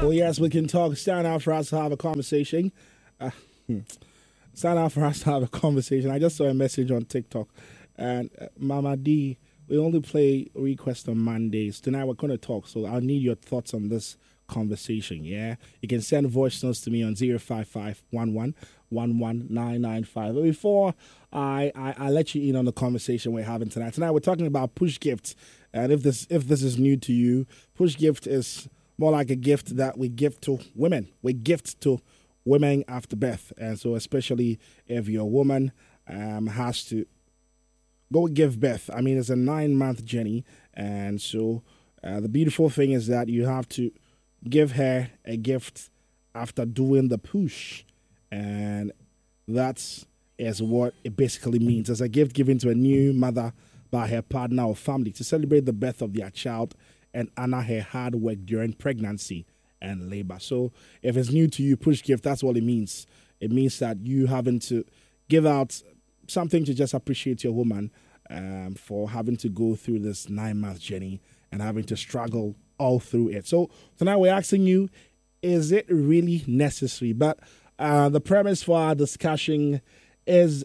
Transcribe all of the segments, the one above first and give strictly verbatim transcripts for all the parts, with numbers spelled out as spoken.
So yes, we can talk. Stand out for us to have a conversation. Uh, hmm. Stand out for us to have a conversation. I just saw a message on TikTok, and uh, Mama D, we only play requests on Mondays. Tonight we're going to talk, so I need your thoughts on this conversation. Yeah, you can send voice notes to me on zero five five one one one one nine nine five. But before I, I I let you in on the conversation we're having tonight, tonight we're talking about push gifts. And if this if this is new to you, push gift is more like a gift that we give to women. We gift to women after birth, and so especially if your woman um, has to go give birth. I mean, it's a nine month journey, and so uh, the beautiful thing is that you have to give her a gift after doing the push, and that's is what it basically means. As a gift given to a new mother by her partner or family to celebrate the birth of their child and honor her hard work during pregnancy and labor. So if it's new to you, push gift, that's what it means. It means that you having to give out something to just appreciate your woman um, for having to go through this nine-month journey and having to struggle all through it. So tonight we're asking you, is it really necessary? But uh, the premise for our discussion is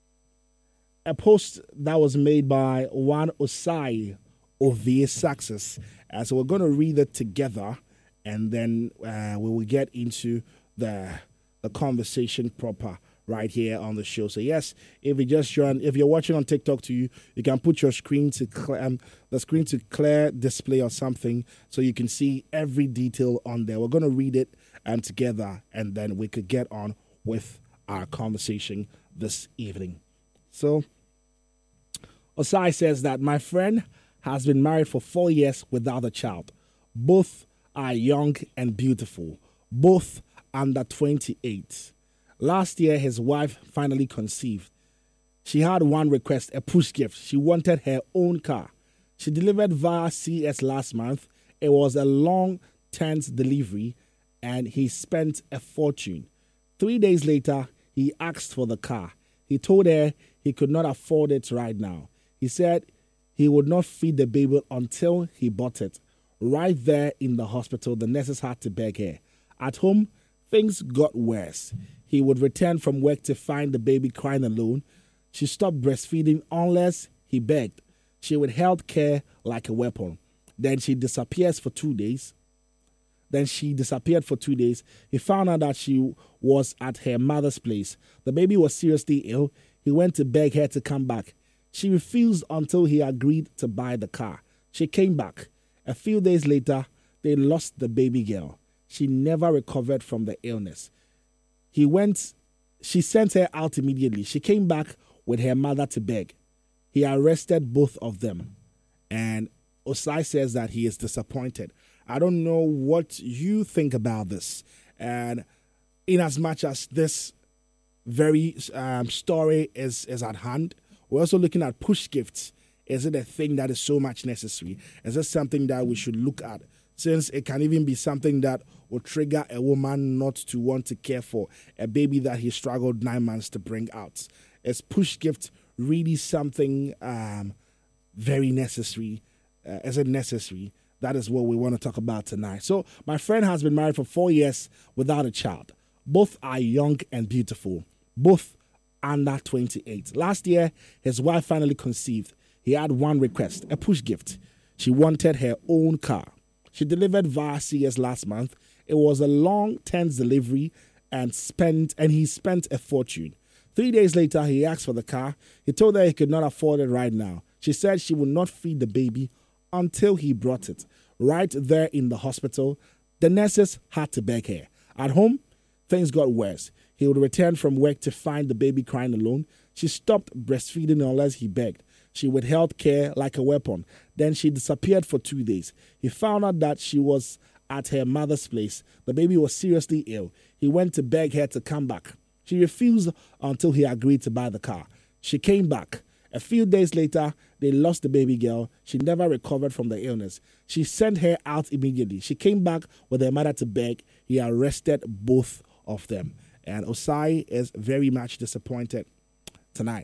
a post that was made by one Osai of the Success. Uh, so we're going to read it together, and then uh, we will get into the the conversation proper right here on the show. So yes, if you just join, if you're watching on TikTok to you, you can put your screen to cl- um, the screen to clear display or something, so you can see every detail on there. We're going to read it and together, and then we could get on with our conversation this evening. So Osai says that my friend has been married for four years without a child. Both are young and beautiful. Both under twenty-eight. Last year, his wife finally conceived. She had one request, a push gift. She wanted her own car. She delivered via C S last month. It was a long, tense delivery, and he spent a fortune. Three days later, he asked for the car. He told her he could not afford it right now. He said he would not feed the baby until he bought it. Right there in the hospital, the nurses had to beg her. At home, things got worse. He would return from work to find the baby crying alone. She stopped breastfeeding unless he begged. She withheld care like a weapon. Then she disappears for two days. Then she disappeared for two days. He found out that she was at her mother's place. The baby was seriously ill. He went to beg her to come back. She refused until he agreed to buy the car. She came back. A few days later, they lost the baby girl. She never recovered from the illness. He went, she sent her out immediately. She came back with her mother to beg. He arrested both of them. And Osai says that he is disappointed. I don't know what you think about this. And in as much as this very um, story is, is at hand, we're also looking at push gifts. Is it a thing that is so much necessary? Is it something that we should look at? Since it can even be something that will trigger a woman not to want to care for a baby that he struggled nine months to bring out. Is push gift really something um, very necessary? Uh, is it necessary? That is what we want to talk about tonight. So my friend has been married for four years without a child. Both are young and beautiful. Both under twenty-eight. Last year, his wife finally conceived. He had one request, a push gift. She wanted her own car. She delivered via C S last month. It was a long, tense delivery and spent and he spent a fortune. Three days later, he asked for the car. He told her he could not afford it right now. She said she would not feed the baby until he brought it. Right there in the hospital, the nurses had to beg her. At home, things got worse. He would return from work to find the baby crying alone. She stopped breastfeeding unless he begged. She withheld care like a weapon. Then she disappeared for two days. He found out that she was at her mother's place. The baby was seriously ill. He went to beg her to come back. She refused until he agreed to buy the car. She came back. A few days later, they lost the baby girl. She never recovered from the illness. She sent her out immediately. She came back with her mother to beg. He arrested both of them. And Osai is very much disappointed tonight.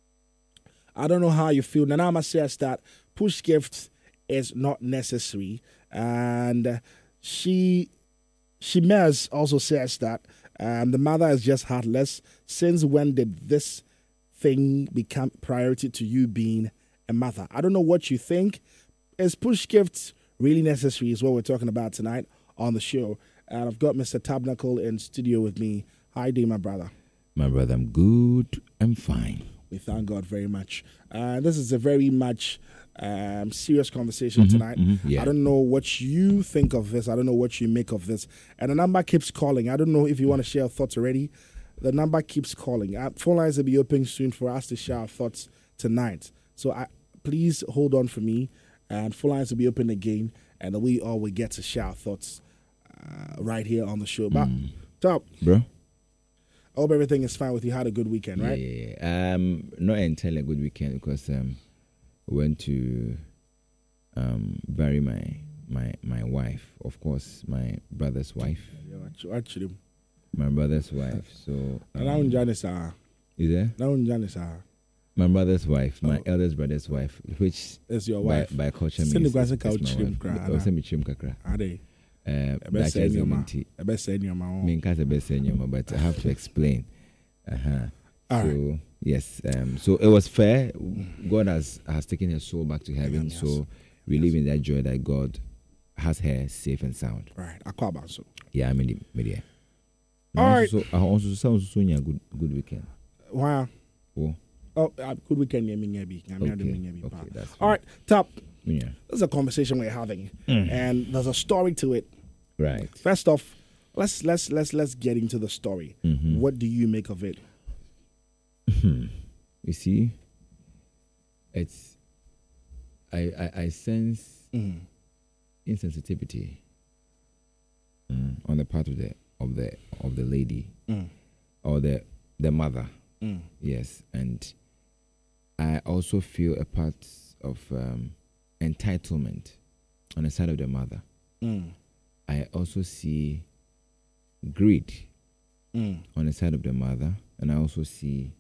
I don't know how you feel. Nanama says that push gift is not necessary. And she Shimez also says that um, the mother is just heartless. Since when did this thing become priority to you being a mother? I don't know what you think. Is push gifts really necessary is what we're talking about tonight on the show. And I've got Mister Tabernacle in studio with me. How you doing, my brother? My brother, I'm good. I'm fine. We thank God very much. Uh, this is a very much um, serious conversation Mm-hmm, tonight. mm-hmm, yeah. I don't know what you think of this. I don't know what you make of this. And the number keeps calling. I don't know if you want to share your thoughts already. The number keeps calling. Uh, phone lines will be open soon for us to share our thoughts tonight. So I, please hold on for me. And phone lines will be open again. And we all will get to share our thoughts uh, right here on the show. But, Mm. top, Bro? I hope everything is fine with you. Had a good weekend, right? Yeah, yeah, yeah. Um, not entirely a good weekend because um, went to um bury my my my wife, of course, my brother's wife, Yeah, actually. my brother's wife. So Around um, Janice, uh, is there around Janice, uh, my brother's wife, my Oh. eldest brother's wife, which is your by, wife. by culture Send means the is, guys a couch is my chim wife. cry, Or send me chim kakra. Are they? Uh, best that say is in your the mouth. minty. I best say in your mouth. Me can't best say nyoma, but I have to explain. Uh huh. All so right. yes, um, so it was fair. God has has taken her soul back to heaven. Yes. So we live in that joy that God has her safe and sound. Right. I call about so. Yeah, I mean the media. All right. So I also sounds so good good weekend. Wow. Oh, Oh, uh, good weekend. Yeah, me, yeah, be. Yeah, me, okay, yeah, me, yeah, be, okay, pa. that's All fine. right. Top. Yeah, This is a conversation we're having, Mm. and there's a story to it. right. First off, let's let's let's let's get into the story. Mhm. What do you make of it? You see, it's I I, I sense Mm. insensitivity mm, on the part of the of the of the lady Mm. or the the mother. Mm. Yes, and I also feel a part of um, entitlement on the side of the mother. Mm. I also see greed Mm. on the side of the mother, and I also see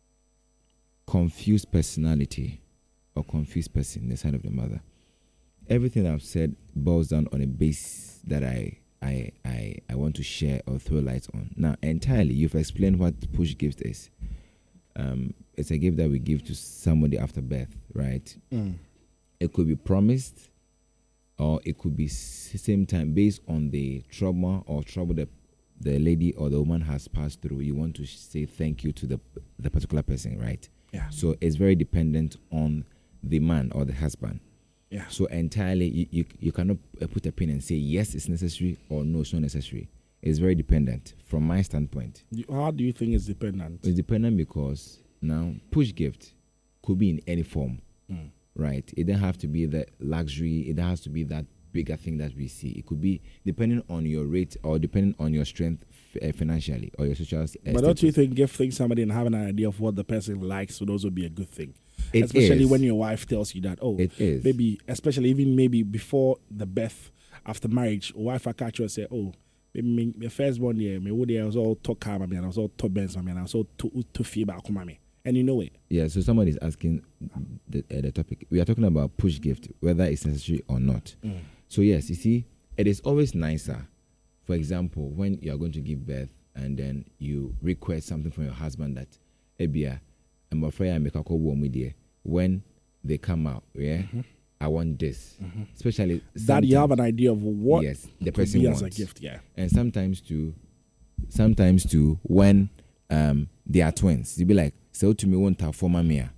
confused personality or confused person on the side of the mother. Everything I've said boils down on a base that I I I, I want to share or throw light on. Now, entirely, you've explained what push gift is. Um, it's a gift that we give to somebody after birth, right? Mm. It could be promised, or it could be s- same time based on the trauma or trouble that the lady or the woman has passed through. You want to sh- say thank you to the the particular person, right? Yeah. So it's very dependent on the man or the husband. Yeah. So entirely, you, you, you cannot uh, put a pin and say yes, it's necessary or no, it's not necessary. It's very dependent from my standpoint. You- How do you think it's dependent? It's dependent because now push gift could be in any form, Mm. right? It doesn't have to be the luxury. It has to be that bigger thing that we see. It could be depending on your rate or depending on your strength f- uh, financially or your social. Uh, But don't you status. think gifting somebody and having an idea of what the person likes would also be a good thing? It Especially is. when your wife tells you that, oh, It is. maybe, especially even maybe before the birth, after marriage, wife I catch you and say, oh, maybe me, my first one year, me would I was all talk calm, and I was all top bench, and I was all to to feel back, mommy, and you know it. Yeah, so somebody is asking the, uh, the topic. We are talking about push gift, whether it's necessary or not. Mm. So yes, you see, it is always nicer. For example, when you are going to give birth and then you request something from your husband that, Ebia, I'm afraid I make a call with you. When they come out, yeah, Mm-hmm. I want this. Especially That you have sometimes- an idea of what yes, the could person be wants. as a gift, yeah. And sometimes too, sometimes too, when um they are twins, you be like, so to me won't have for mamia.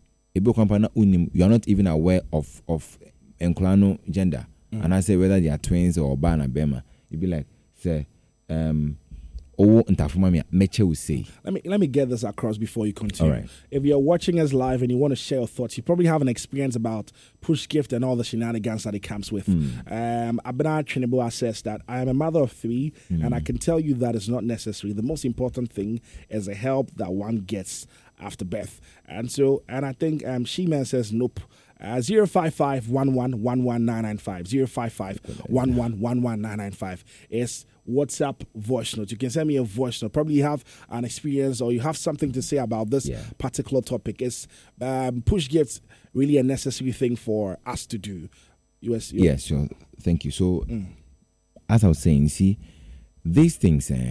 You are not even aware of of enklano gender, Mm. and I say whether they are twins or bana bema. You be like, say, um, oh, ntafumamia meche will say. Let me let me get this across before you continue. All right. If you're watching us live and you want to share your thoughts, you probably have an experience about push gift and all the shenanigans that it comes with. Mm. Um, Abena Trinebo says that I am a mother of three, and I can tell you that is not necessary. The most important thing is the help that one gets after birth. And so, and I think um, She-Man says nope. Uh, zero five five one one one one nine nine five zero five five one one one one nine nine five is WhatsApp voice note. You can send me a voice note. Probably you have an experience or you have something to say about this Yeah. particular topic. Is um, push gifts really a necessary thing for us to do? U S Yes, sure. Thank you. So, Mm. as I was saying, you see, these things, eh,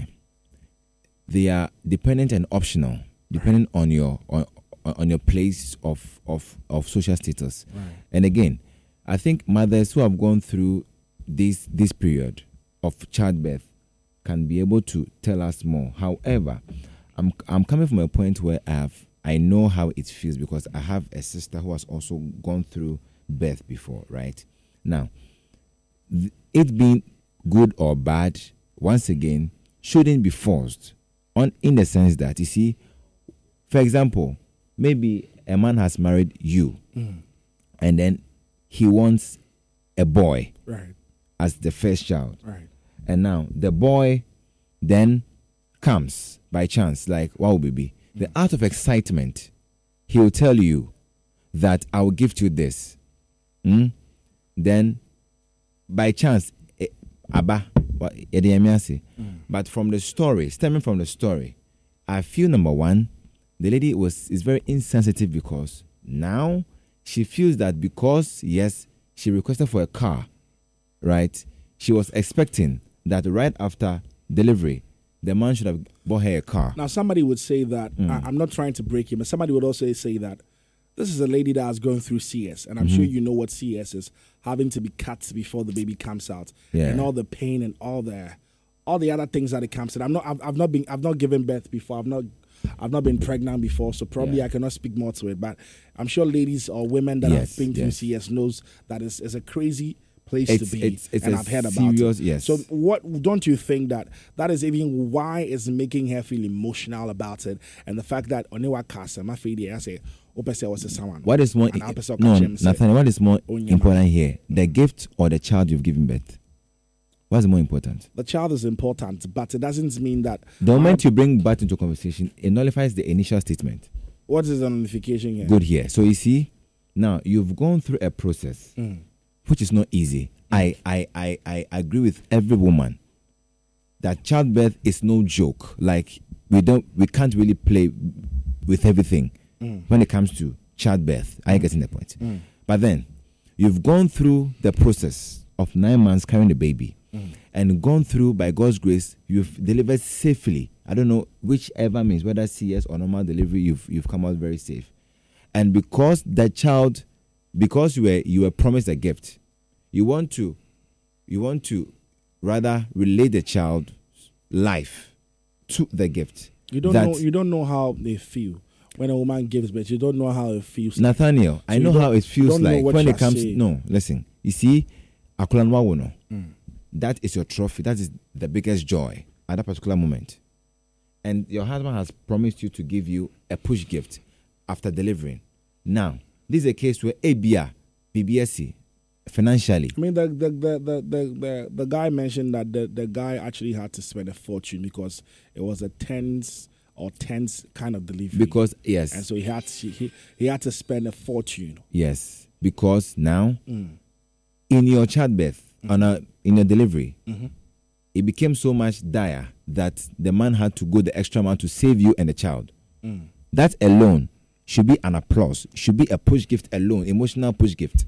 they are dependent and optional, depending on your on, on your place of, of, of social status. Right. And again, I think mothers who have gone through this this period of childbirth can be able to tell us more. However, I'm I'm coming from a point where I have I know how it feels because I have a sister who has also gone through birth before, right? Now, th- it being good or bad, once again, shouldn't be forced on in the sense that, you see, for example, maybe a man has married you Mm. and then he wants a boy Right. as the first child. Right. And now the boy then comes by chance, like, wow, baby. The out of excitement, he will tell you that I will gift you this. Mm? Then, by chance, eh, Abba, what- eh, the Emiasi. But from the story, stemming from the story, I feel number one, the lady was is very insensitive because now she feels that because, yes, she requested for a car, right? She was expecting that right after delivery, the man should have bought her a car. Now, somebody would say that, Mm. I, I'm not trying to break you, but somebody would also say that this is a lady that is going through C S, and I'm Mm-hmm. sure you know what C S is, having to be cut before the baby comes out, Yeah. and all the pain and all the all the other things that it comes in. I'm not, I've, I've not been, I've not given birth before. I've not, I've not been pregnant before, so probably Yeah. I cannot speak more to it. But I'm sure ladies or women that Yes, have been through yes. C S knows that it's, it's a crazy place It's- to be, it's- it's and a I've heard about serious- it. yes. So what don't you think that that is even why it's making her feel emotional about it, and the fact that Onewa Casa, my fee I say, Opesa was someone. What is more And I'll person no, catch him, say, Nathaniel, what is more Onyema. important here? The gift or the child you've given birth? What's more important? The child is important, but it doesn't mean that. The moment you bring birth into conversation, it nullifies the initial statement. What is the notification here? Good here. So you see, now you've gone through a process Mm. which is not easy. I, I, I, I agree with every woman that childbirth is no joke. Like we don't we can't really play with everything Mm. when it comes to childbirth. Are you getting the point? Mm. But then you've gone through the process of nine months carrying the baby Mm. and gone through, by God's grace, you've delivered safely. I don't know whichever means, whether C S or normal delivery, you've you've come out very safe. And because the child, because you were you were promised a gift, you want to you want to rather relate the child's life to the gift. You don't That- know. You don't know how they feel when a woman gives birth. You don't know how it feels. Nathaniel, I So you know don't- how it you feels don't know like what when you it are comes. saying. No, listen. You see, Akulanwa wono. Mm. That is your trophy. That is the biggest joy at that particular moment. And your husband has promised you to give you a push gift after delivering. Now, this is a case where A B A, B B S C, financially. I mean, the the, the, the, the, the the guy mentioned that the, the guy actually had to spend a fortune because it was a tense or tense kind of delivery. Because, yes, and so he had to, he, he had to spend a fortune. yes, because now, Mm. in your childbirth, on a, in your delivery, Mhm. it became so much dire that the man had to go the extra mile to save you and the child. Mm. That alone should be an applause, should be a push gift alone, emotional push gift.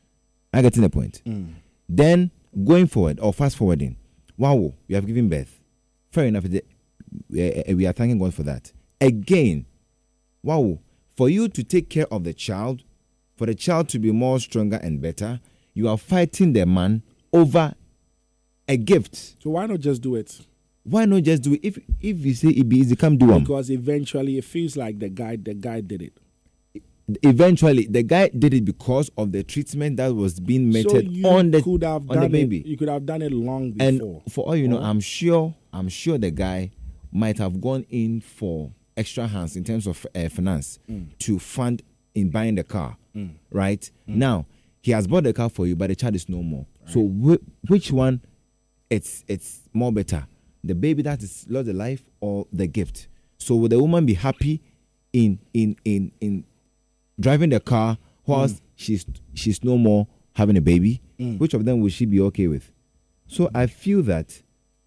I get in the point. Mm. Then going forward or fast forwarding, wow, you have given birth. Fair enough. the- uh, We are thanking God for that. Again, wow, for you to take care of the child, for the child to be more stronger and better, you are fighting the man over a gift. So why not just do it? Why not just do it? If if you say it be easy, come do one. Because eventually it feels like the guy the guy did it. Eventually, the guy did it because of the treatment that was being So meted you on the could have on the done baby. it. You could have done it long And before. for all you know, Oh. I'm sure, I'm sure the guy might have gone in for extra hands in terms of uh, finance Mm. to fund in buying the car, Mm. right? Now he has bought the car for you, but the child is no more. So wh- which one, it's it's more better, the baby that is lost the life or the gift? So will the woman be happy in in in in driving the car whilst she's she's no more having a baby? Mm. Which of them will she be okay with? So I feel that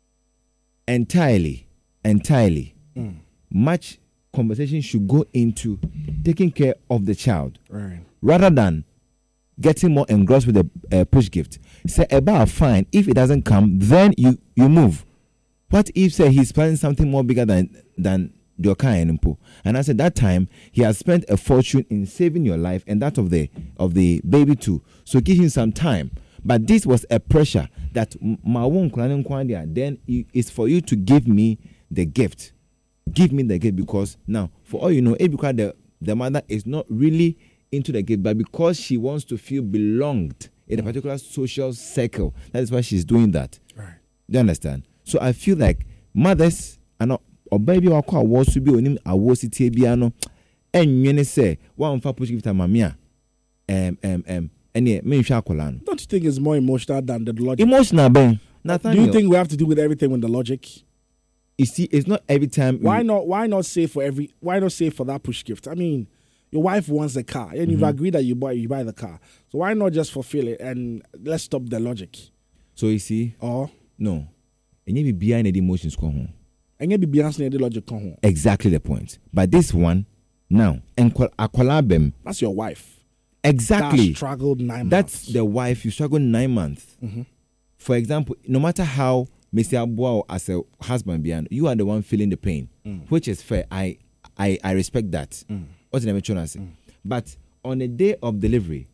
entirely, entirely, Mm. much conversation should go into taking care of the child Right. rather than getting more engrossed with the uh, push gift. Say about fine. If it doesn't come, then you you move. What if say he's planning something more bigger than than your kind? And I said that time he has spent a fortune in saving your life and that of the of the baby too. So give him some time. But this was a pressure that my won't then it's for you to give me the gift. Give me the gift because now, for all you know, it because the, the mother is not really into the gift, but because she wants to feel belonged in a particular social circle, that is why she's doing that. Right. Do you understand? So I feel like mothers are not, or baby or call was to be on him, I was it biano, and you say, one for push gift a mamia, um, um, um, and yeah, me shakolan. Don't you think it's more emotional than the logic? Emotional, Ben. Do you think we have to do with everything with the logic? You see, it's not every time. Why we, not? Why not say for every? Why not say for that push gift? I mean, your wife wants the car, and mm-hmm. you've agreed that you buy you buy the car. So why not just fulfill it and let's stop the logic? So you see, or no, and you be behind the emotions come home. And you be behind the logic come home. Exactly the point. But this one now, and akwalabem. That's your wife. Exactly. That struggled nine That's months. That's the wife. You struggled nine months. Mm-hmm. For example, no matter how Mister Abuao as a husband behind, you are the one feeling the pain, mm. which is fair. I I, I respect that. Mm. What's the name of say? But on the day of delivery,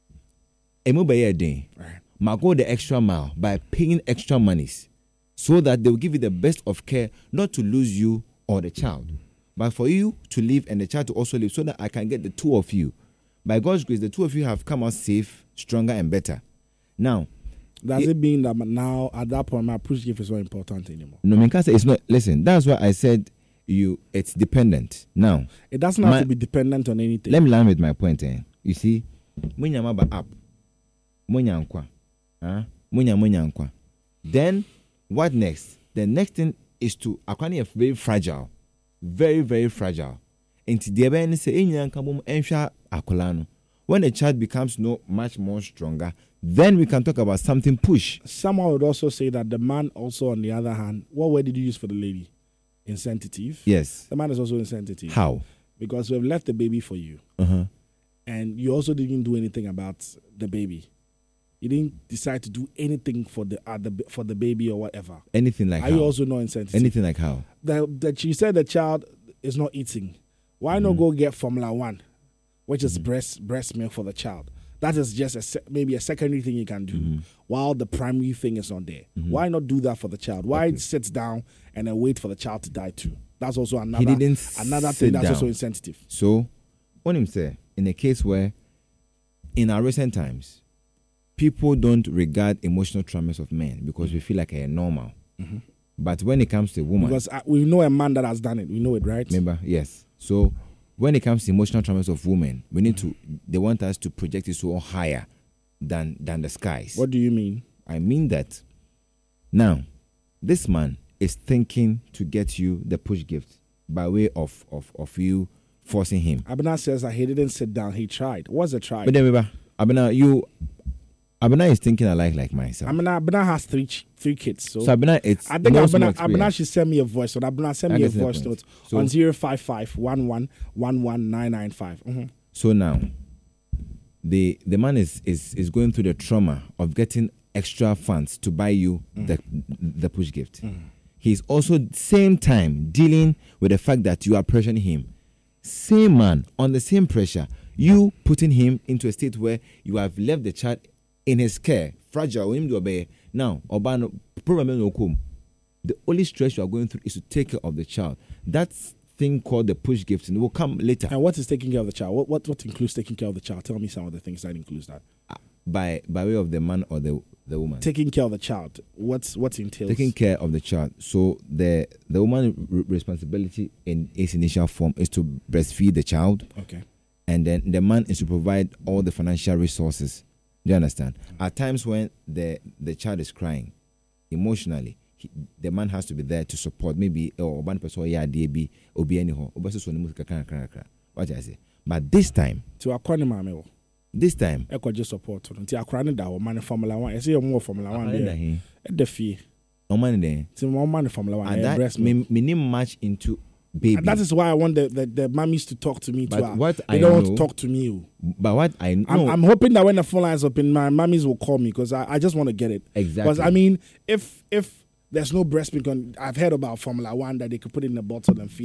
emu be day, ma go the extra mile by paying extra monies, so that they will give you the best of care, not to lose you or the child, but for you to live and the child to also live, so that I can get the two of you. By God's grace, the two of you have come out safe, stronger, and better. Now. Does it, it mean that now at that point my push gift is not important anymore? No, Minkasa, it's not. Listen, that's why I said you. It's dependent. Now it doesn't have my, to be dependent on anything. Let me land with my point. Eh? You see, munya maba app, munya nkwa, ah, munya munya nkwa. Then what next? The next thing is to akwani is very fragile, very very fragile. Into the event say enyan kamum ensha akolano. When the child becomes no much more stronger, then we can talk about something push. Someone would also say that the man also, on the other hand, what word did you use for the lady? Insensitive. Yes. The man is also insensitive. How? Because we've left the baby for you. Uh-huh. And you also didn't do anything about the baby. You didn't decide to do anything for the, uh, the for the baby or whatever. Anything like Are how? you also not insensitive? Anything like how? That, that you said the child is not eating. Why mm-hmm. not go get Formula One, which is mm-hmm. breast breast milk for the child? That is just a se- maybe a secondary thing you can do, mm-hmm. while the primary thing is not there. Mm-hmm. Why not do that for the child? Why okay. sit down and then wait for the child to die too? That's also another he didn't another thing that's down. Also insensitive. So, what him say, in a case where, in our recent times, people don't regard emotional traumas of men because we feel like they're normal. Mm-hmm. But when it comes to a woman, because uh, we know a man that has done it, we know it, right? Remember, yes. So. When it comes to emotional traumas of women, we need to, they want us to project it so higher than than the skies. What do you mean? I mean that now, this man is thinking to get you the push gift by way of, of, of you forcing him. Abena says that he didn't sit down, he tried. What's a try? But then, remember, Abena, you, Abena is thinking alike like myself. Abena, Abena has three three kids. So, so Abena, it's I think Abena, Abena should send me a voice. So Abena send me a voice note so, on zero five five one one one one nine nine five. Mm-hmm. So now, the the man is, is is going through the trauma of getting extra funds to buy you mm. the the push gift. Mm. He's also same time dealing with the fact that you are pressuring him. Same man on the same pressure. You putting him into a state where you have left the child in his care, fragile, him to obey. Now, Obano, problem no come. The only stress you are going through is to take care of the child. That thing called the push gift will come later. And what is taking care of the child? What what, what includes taking care of the child? Tell me some of the things that includes that. Uh, by by way of the man or the the woman. Taking care of the child. What's what entails? Taking care of the child. So the the woman's r- responsibility in its initial form is to breastfeed the child. Okay. And then the man is to provide all the financial resources. Do you understand? Mm-hmm. At times when the the child is crying emotionally, he, the man has to be there to support. Maybe or one person yeah D B or be anyhow. What I say. But this time to akwane mame. This time I could just support nti akra ne da o man Formula One. I say more Formula One there. E de fie. O man there. Ti mo man Formula One. And that me me match into baby. And that is why I want the, the, the mummies to talk to me too. But what they I don't know, want to talk to me. But what I know, I'm, I'm hoping that when the phone lines open, my mummies will call me because I, I just want to get it. Exactly. Because I mean, if if there's no breast milk on. I've heard about Formula One that they could put it in a bottle and feed